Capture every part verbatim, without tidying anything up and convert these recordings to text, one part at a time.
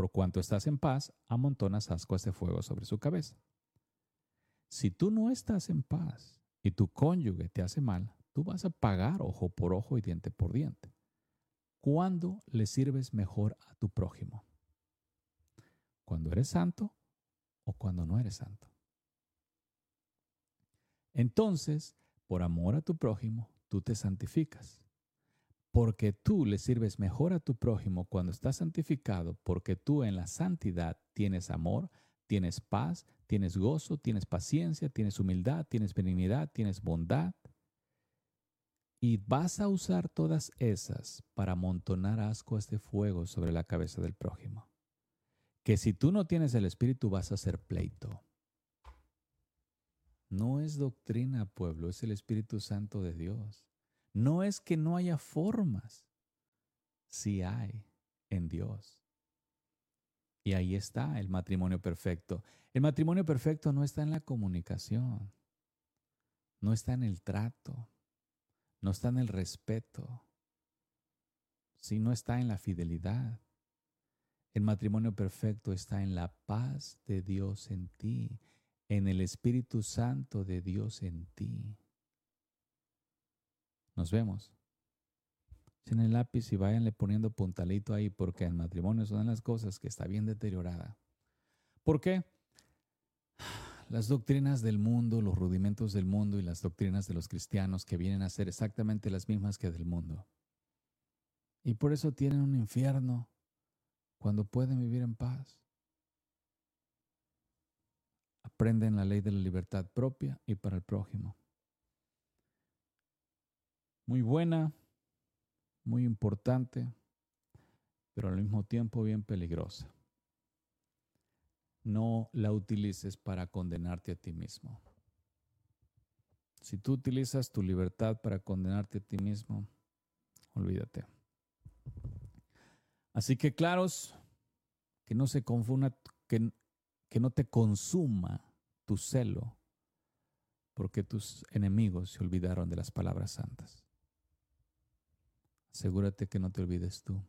Por cuanto estás en paz, amontonas ascuas de fuego sobre su cabeza. Si tú no estás en paz y tu cónyuge te hace mal, tú vas a pagar ojo por ojo y diente por diente. ¿Cuándo le sirves mejor a tu prójimo? ¿Cuando eres santo o cuando no eres santo? Entonces, por amor a tu prójimo, tú te santificas. Porque tú le sirves mejor a tu prójimo cuando estás santificado, porque tú en la santidad tienes amor, tienes paz, tienes gozo, tienes paciencia, tienes humildad, tienes benignidad, tienes bondad. Y vas a usar todas esas para amontonar ascuas de fuego sobre la cabeza del prójimo. Que si tú no tienes el Espíritu vas a hacer pleito. No es doctrina, pueblo, es el Espíritu Santo de Dios. No es que no haya formas, sí hay en Dios. Y ahí está el matrimonio perfecto. El matrimonio perfecto no está en la comunicación, no está en el trato, no está en el respeto, sí, no está en la fidelidad. El matrimonio perfecto está en la paz de Dios en ti, en el Espíritu Santo de Dios en ti. Nos vemos. En el lápiz y váyanle poniendo puntalito ahí, porque el matrimonio son las cosas que está bien deteriorada. ¿Por qué? Las doctrinas del mundo, los rudimentos del mundo y las doctrinas de los cristianos que vienen a ser exactamente las mismas que del mundo. Y por eso tienen un infierno cuando pueden vivir en paz. Aprenden la ley de la libertad propia y para el prójimo. Muy buena, muy importante, pero al mismo tiempo bien peligrosa. No la utilices para condenarte a ti mismo. Si tú utilizas tu libertad para condenarte a ti mismo, olvídate. Así que claros, que no se confunda, que, que no te consuma tu celo, porque tus enemigos se olvidaron de las palabras santas. Asegúrate que no te olvides tú.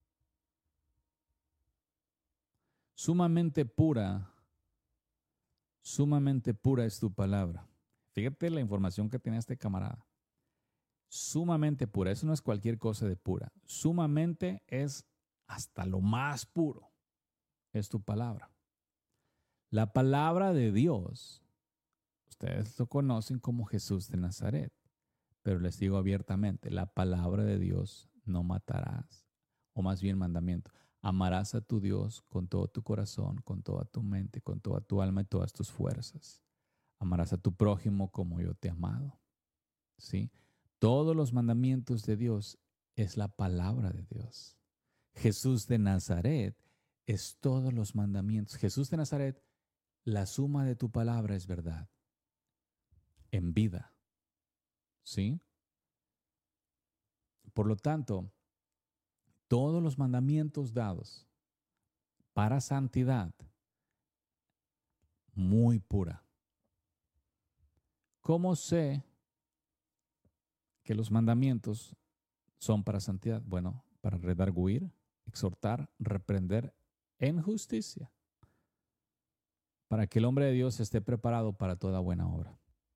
Sumamente pura, sumamente pura es tu palabra. Fíjate la información que tiene este camarada. Sumamente pura, eso no es cualquier cosa de pura. Sumamente es hasta lo más puro, es tu palabra. La palabra de Dios, ustedes lo conocen como Jesús de Nazaret, pero les digo abiertamente, la palabra de Dios no matarás, o más bien mandamiento. Amarás a tu Dios con todo tu corazón, con toda tu mente, con toda tu alma y todas tus fuerzas. Amarás a tu prójimo como yo te he amado. ¿Sí? Todos los mandamientos de Dios es la palabra de Dios. Jesús de Nazaret es todos los mandamientos. Jesús de Nazaret, la suma de tu palabra es verdad. En vida. ¿Sí? Por lo tanto, todos los mandamientos dados para santidad, muy pura. ¿Cómo sé que los mandamientos son para santidad? Bueno, para redarguir, exhortar, reprender en justicia, para que el hombre de Dios esté preparado para toda buena obra.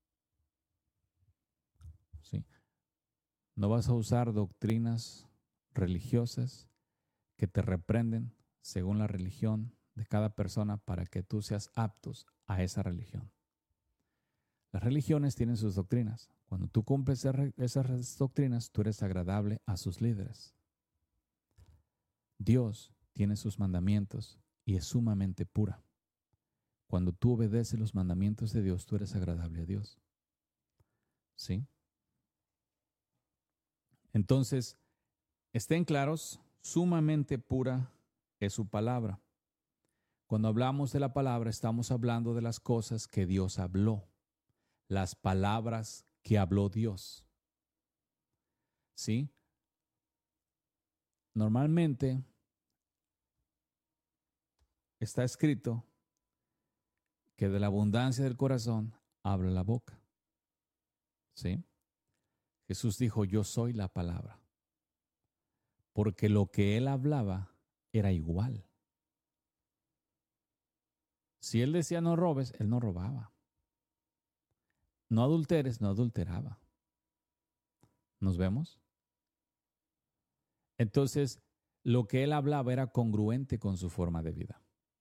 ¿Sí? No vas a usar doctrinas religiosas que te reprenden según la religión de cada persona para que tú seas aptos a esa religión. Las religiones tienen sus doctrinas. Cuando tú cumples esas doctrinas, tú eres agradable a sus líderes. Dios tiene sus mandamientos y es sumamente pura. Cuando tú obedeces los mandamientos de Dios, tú eres agradable a Dios. ¿Sí? Entonces, estén claros, sumamente pura es su palabra. Cuando hablamos de la palabra, estamos hablando de las cosas que Dios habló, las palabras que habló Dios. ¿Sí? Normalmente está escrito que de la abundancia del corazón habla la boca. ¿Sí? Jesús dijo, yo soy la palabra. Porque lo que él hablaba era igual. Si él decía no robes, él no robaba. No adulteres, no adulteraba. ¿Nos vemos? Entonces, lo que él hablaba era congruente con su forma de vida.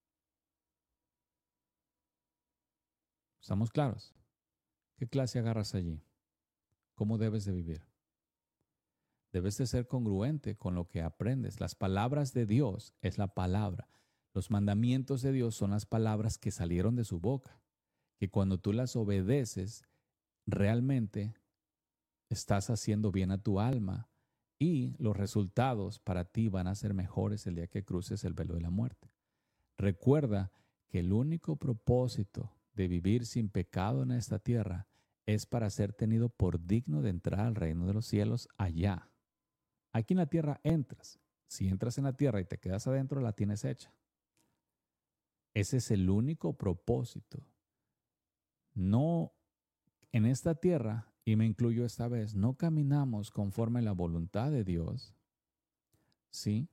¿Estamos claros? ¿Qué clase agarras allí? ¿Cómo debes de vivir? Debes de ser congruente con lo que aprendes. Las palabras de Dios es la palabra. Los mandamientos de Dios son las palabras que salieron de su boca. Que cuando tú las obedeces, realmente estás haciendo bien a tu alma y los resultados para ti van a ser mejores el día que cruces el velo de la muerte. Recuerda que el único propósito de vivir sin pecado en esta tierra es para ser tenido por digno de entrar al reino de los cielos allá. Aquí en la tierra entras. Si entras en la tierra y te quedas adentro, la tienes hecha. Ese es el único propósito. No en esta tierra, y me incluyo esta vez, no caminamos conforme a la voluntad de Dios, ¿sí?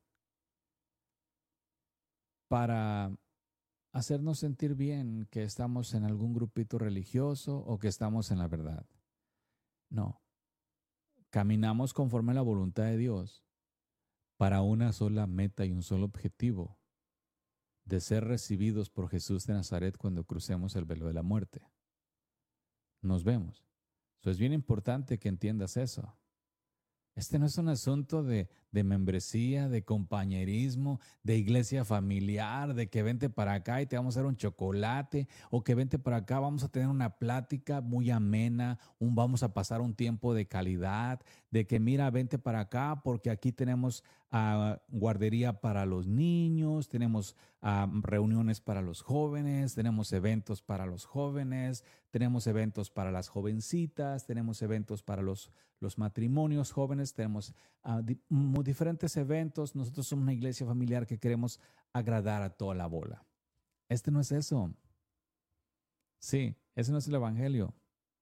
Para hacernos sentir bien que estamos en algún grupito religioso o que estamos en la verdad. No. Caminamos conforme a la voluntad de Dios para una sola meta y un solo objetivo, de ser recibidos por Jesús de Nazaret cuando crucemos el velo de la muerte. Nos vemos. Eso es bien importante que entiendas eso. Este no es un asunto de, de membresía, de compañerismo, de iglesia familiar, de que vente para acá y te vamos a dar un chocolate, o que vente para acá, vamos a tener una plática muy amena, un, vamos a pasar un tiempo de calidad, de que mira, vente para acá porque aquí tenemos uh, guardería para los niños, tenemos uh, reuniones para los jóvenes, tenemos eventos para los jóvenes, tenemos eventos para las jovencitas, tenemos eventos para los los matrimonios jóvenes, tenemos uh, di- diferentes eventos. Nosotros somos una iglesia familiar que queremos agradar a toda la bola. Este no es eso. Sí, ese no es el evangelio.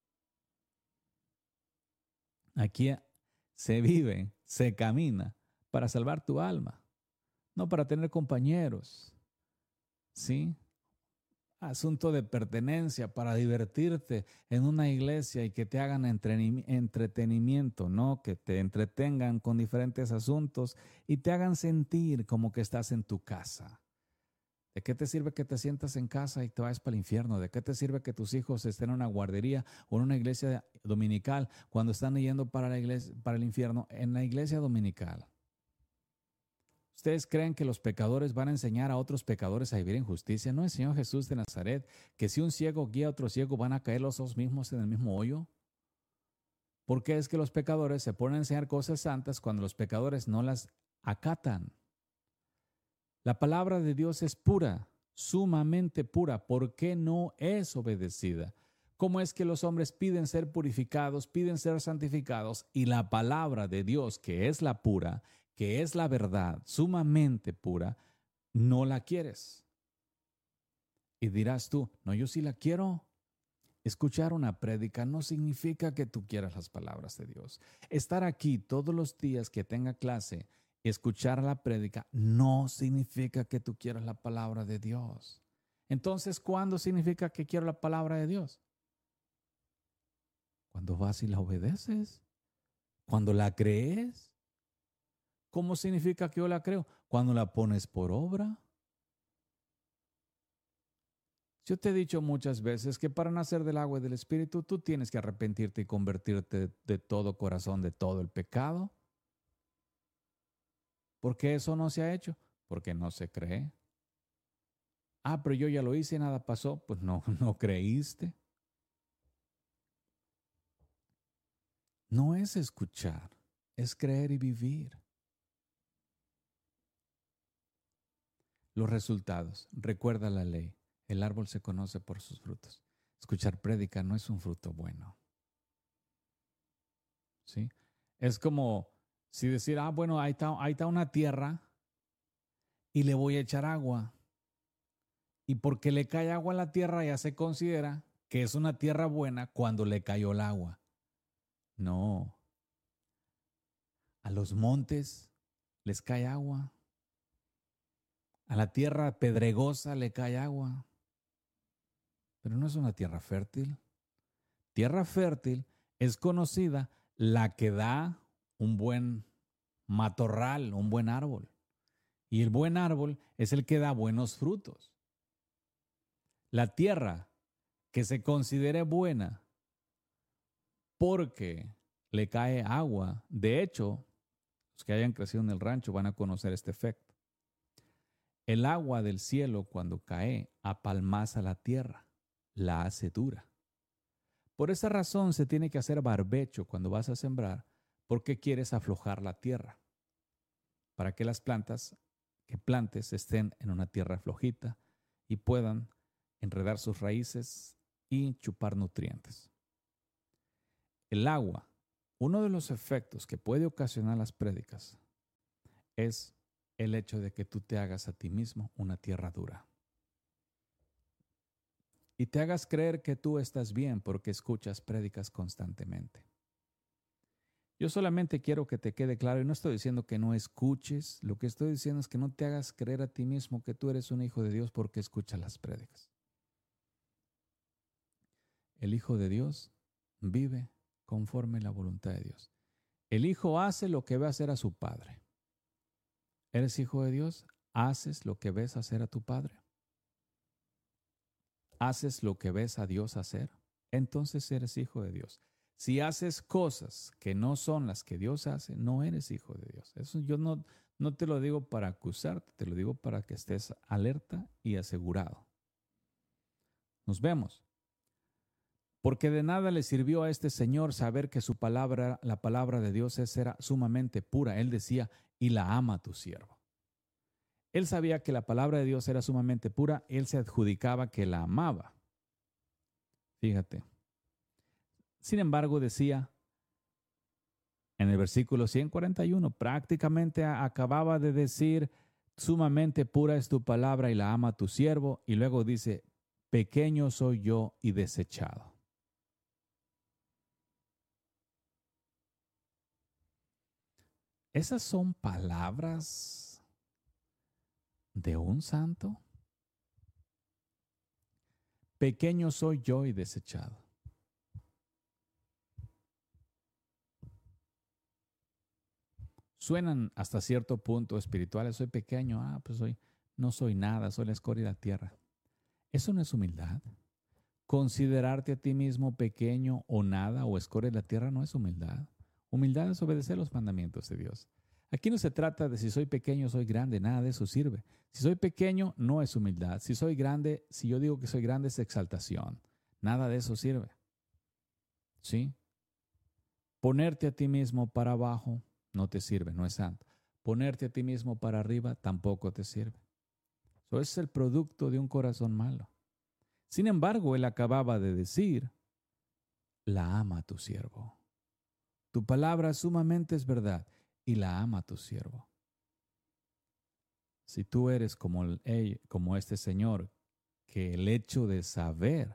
Aquí se vive, se camina para salvar tu alma, no para tener compañeros. ¿Sí? Asunto de pertenencia, para divertirte en una iglesia y que te hagan entretenimiento, ¿no? Que te entretengan con diferentes asuntos y te hagan sentir como que estás en tu casa. ¿De qué te sirve que te sientas en casa y te vayas para el infierno? ¿De qué te sirve que tus hijos estén en una guardería o en una iglesia dominical cuando están yendo para la iglesia, para el infierno en la iglesia dominical? ¿Ustedes creen que los pecadores van a enseñar a otros pecadores a vivir en justicia? ¿No enseñó Jesús de Nazaret que si un ciego guía a otro ciego van a caer los dos mismos en el mismo hoyo? ¿Por qué es que los pecadores se ponen a enseñar cosas santas cuando los pecadores no las acatan? La palabra de Dios es pura, sumamente pura. ¿Por qué no es obedecida? ¿Cómo es que los hombres piden ser purificados, piden ser santificados y la palabra de Dios, que es la pura, que es la verdad, sumamente pura, no la quieres? Y dirás tú, no, yo sí la quiero. Escuchar una prédica no significa que tú quieras las palabras de Dios. Estar aquí todos los días que tenga clase, escuchar la prédica, no significa que tú quieras la palabra de Dios. Entonces, ¿cuándo significa que quiero la palabra de Dios? Cuando vas y la obedeces, cuando la crees. ¿Cómo significa que yo la creo? Cuando la pones por obra. Yo te he dicho muchas veces que para nacer del agua y del Espíritu tú tienes que arrepentirte y convertirte de todo corazón de todo el pecado. ¿Por qué eso no se ha hecho? Porque no se cree. Ah, pero yo ya lo hice y nada pasó. Pues no, no creíste. No es escuchar, es creer y vivir. Los resultados. Recuerda la ley. El árbol se conoce por sus frutos. Escuchar prédica no es un fruto bueno. ¿Sí? Es como si decir, ah, bueno, ahí está, ahí está una tierra y le voy a echar agua. Y porque le cae agua a la tierra ya se considera que es una tierra buena cuando le cayó el agua. No. A los montes les cae agua. A la tierra pedregosa le cae agua. pero no es una tierra fértil. Tierra fértil es conocida la que da un buen matorral, un buen árbol. Y el buen árbol es el que da buenos frutos. La tierra que se considere buena porque le cae agua. De hecho, los que hayan crecido en el rancho van a conocer este efecto. El agua del cielo cuando cae apalmaza la tierra, la hace dura. Por esa razón se tiene que hacer barbecho cuando vas a sembrar, porque quieres aflojar la tierra, para que las plantas que plantes estén en una tierra flojita y puedan enredar sus raíces y chupar nutrientes. El agua, uno de los efectos que puede ocasionar las prédicas es el hecho de que tú te hagas a ti mismo una tierra dura. Y te hagas creer que tú estás bien porque escuchas prédicas constantemente. Yo solamente quiero que te quede claro, y no estoy diciendo que no escuches, lo que estoy diciendo es que no te hagas creer a ti mismo que tú eres un hijo de Dios porque escuchas las prédicas. El Hijo de Dios vive conforme a la voluntad de Dios. El Hijo hace lo que ve hacer a su Padre. ¿Eres hijo de Dios? ¿Haces lo que ves hacer a tu Padre? ¿Haces lo que ves a Dios hacer? Entonces eres hijo de Dios. Si haces cosas que no son las que Dios hace, no eres hijo de Dios. Eso yo no, no te lo digo para acusarte, te lo digo para que estés alerta y asegurado. Nos vemos. Porque de nada le sirvió a este señor saber que su palabra, la palabra de Dios era sumamente pura. Él decía, y la ama tu siervo. Él sabía que la palabra de Dios era sumamente pura, él se adjudicaba que la amaba. Fíjate. Sin embargo, decía en el versículo ciento cuarenta y uno, prácticamente acababa de decir, sumamente pura es tu palabra y la ama tu siervo, y luego dice, pequeño soy yo y desechado. ¿Esas son palabras de un santo? Pequeño soy yo y desechado. Suenan hasta cierto punto espirituales. Soy pequeño, ah, pues soy, no soy nada, soy la escoria de la tierra. Eso no es humildad. Considerarte a ti mismo pequeño o nada o escoria de la tierra no es humildad. Humildad es obedecer los mandamientos de Dios. Aquí no se trata de si soy pequeño o soy grande, nada de eso sirve. Si soy pequeño, no es humildad. Si soy grande, si yo digo que soy grande, es exaltación. Nada de eso sirve. ¿Sí? Ponerte a ti mismo para abajo no te sirve, no es santo. Ponerte a ti mismo para arriba tampoco te sirve. Eso es el producto de un corazón malo. Sin embargo, él acababa de decir, la ama tu siervo. Tu palabra sumamente es verdad y la ama tu siervo. Si tú eres como, el, como este señor, que el hecho de saber,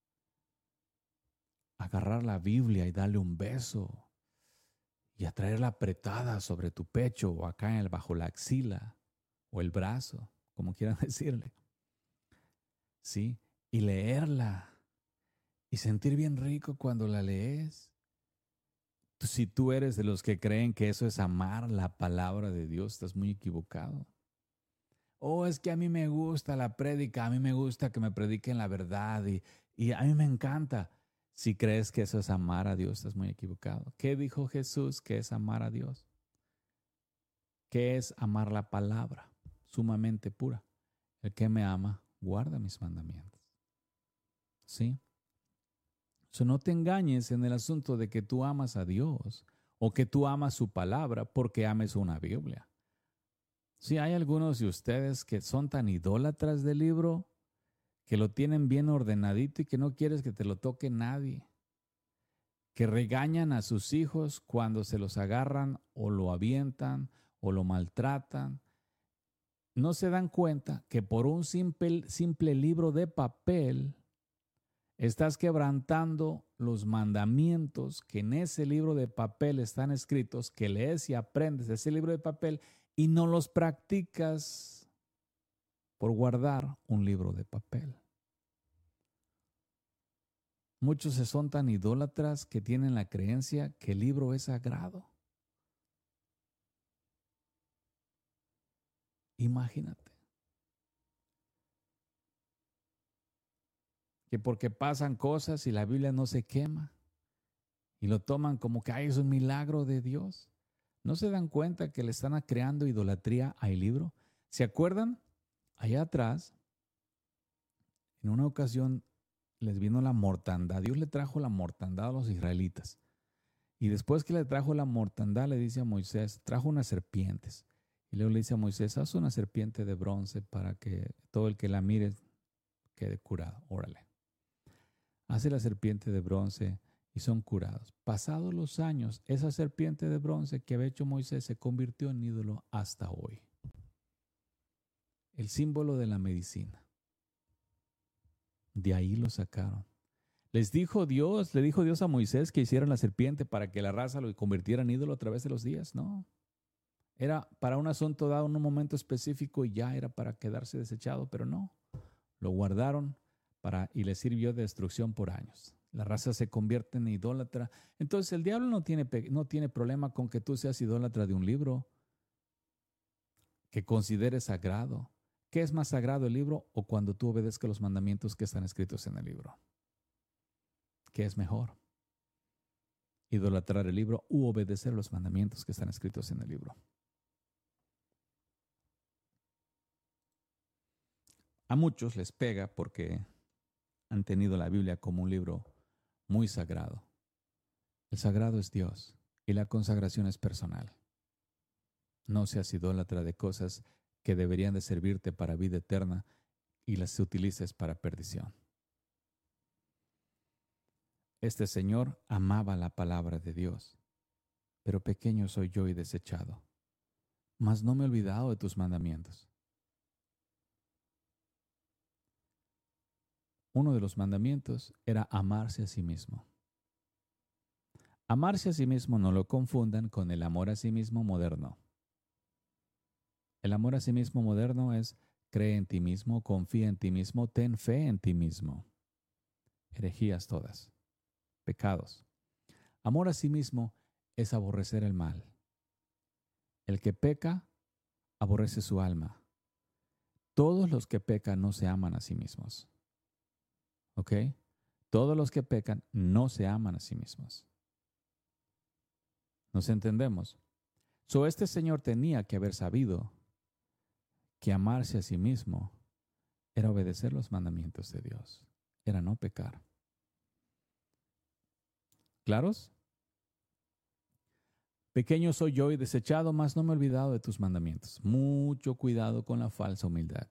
agarrar la Biblia y darle un beso y atraerla apretada sobre tu pecho o acá en el, bajo la axila o el brazo, como quieran decirle, ¿sí? Y leerla y sentir bien rico cuando la lees. Si tú eres de los que creen que eso es amar la palabra de Dios, estás muy equivocado. Oh, es que a mí me gusta la prédica, a mí me gusta que me prediquen la verdad y, y a mí me encanta. Si crees que eso es amar a Dios, estás muy equivocado. ¿Qué dijo Jesús que es amar a Dios? ¿Qué es amar la palabra? Sumamente pura. El que me ama, guarda mis mandamientos. ¿Sí? So, no te engañes en el asunto de que tú amas a Dios o que tú amas su palabra porque ames una Biblia. Sí, hay algunos de ustedes que son tan idólatras del libro que lo tienen bien ordenadito y que no quieres que te lo toque nadie. Que regañan a sus hijos cuando se los agarran o lo avientan o lo maltratan. No se dan cuenta que por un simple, simple libro de papel estás quebrantando los mandamientos que en ese libro de papel están escritos, que lees y aprendes de ese libro de papel y no los practicas por guardar un libro de papel. Muchos se son tan idólatras que tienen la creencia que el libro es sagrado. Imagínate. Que porque pasan cosas y la Biblia no se quema y lo toman como que ay, es un milagro de Dios. ¿No se dan cuenta que le están creando idolatría al libro? ¿Se acuerdan? Allá atrás, en una ocasión les vino la mortandad. Dios le trajo la mortandad a los israelitas. Y después que le trajo la mortandad, le dice a Moisés, trajo unas serpientes. Y luego le dice a Moisés, haz una serpiente de bronce para que todo el que la mire quede curado. Órale. Hace la serpiente de bronce y son curados. Pasados los años, esa serpiente de bronce que había hecho Moisés se convirtió en ídolo hasta hoy. El símbolo de la medicina. De ahí lo sacaron. Les dijo Dios, le dijo Dios a Moisés que hicieran la serpiente para que la raza lo convirtiera en ídolo a través de los días. No. Era para un asunto dado en un momento específico y ya era para quedarse desechado, pero no. Lo guardaron para, y les sirvió de destrucción por años. La raza se convierte en idólatra. Entonces el diablo no tiene, no tiene problema con que tú seas idólatra de un libro que consideres sagrado. ¿Qué es más sagrado, el libro o cuando tú obedezcas los mandamientos que están escritos en el libro? ¿Qué es mejor? ¿Idolatrar el libro u obedecer los mandamientos que están escritos en el libro? A muchos les pega porque han tenido la Biblia como un libro muy sagrado. El sagrado es Dios y la consagración es personal. No seas idólatra de cosas que deberían de servirte para vida eterna y las utilices para perdición. Este señor amaba la palabra de Dios, pero pequeño soy yo y desechado, mas no me he olvidado de tus mandamientos. Uno de los mandamientos era amarse a sí mismo. Amarse a sí mismo no lo confundan con el amor a sí mismo moderno. El amor a sí mismo moderno es cree en ti mismo, confía en ti mismo, ten fe en ti mismo. Herejías todas, pecados. Amor a sí mismo es aborrecer el mal. El que peca, aborrece su alma. Todos los que pecan no se aman a sí mismos. ¿Ok? Todos los que pecan no se aman a sí mismos. ¿Nos entendemos? So, este señor tenía que haber sabido que amarse a sí mismo era obedecer los mandamientos de Dios, era no pecar. ¿Claros? Pequeño soy yo y desechado, mas no me he olvidado de tus mandamientos. Mucho cuidado con la falsa humildad.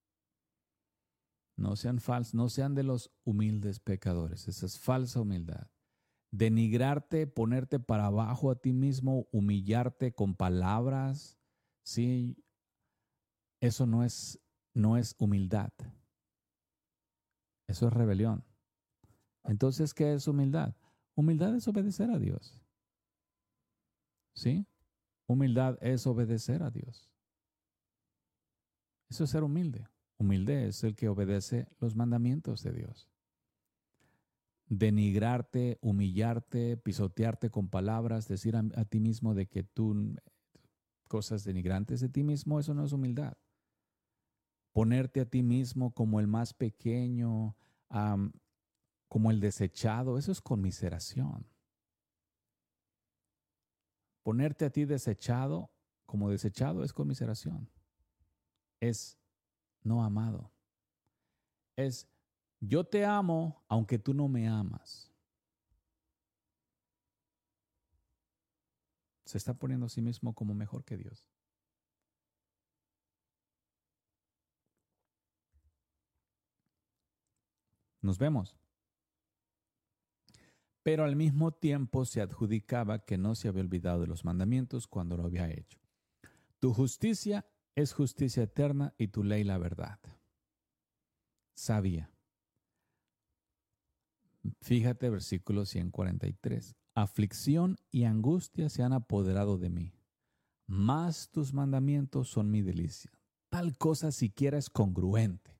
No sean falsos, no sean de los humildes pecadores. Esa es falsa humildad. Denigrarte, ponerte para abajo a ti mismo, humillarte con palabras, sí, eso no es, no es humildad. Eso es rebelión. Entonces, ¿qué es humildad? Humildad es obedecer a Dios. ¿Sí? Humildad es obedecer a Dios. Eso es ser humilde. Humilde es el que obedece los mandamientos de Dios. Denigrarte, humillarte, pisotearte con palabras, decir a, a ti mismo de que tú, cosas denigrantes de ti mismo, eso no es humildad. Ponerte a ti mismo como el más pequeño, um, como el desechado, eso es conmiseración. Ponerte a ti desechado, como desechado, es conmiseración. Es no amado. Es yo te amo aunque tú no me amas. Se está poniendo a sí mismo como mejor que Dios. Nos vemos. Pero al mismo tiempo se adjudicaba que no se había olvidado de los mandamientos cuando lo había hecho. Tu justicia es justicia eterna y tu ley la verdad. Sabía. Fíjate, versículo ciento cuarenta y tres. Aflicción y angustia se han apoderado de mí, mas tus mandamientos son mi delicia. Tal cosa siquiera es congruente.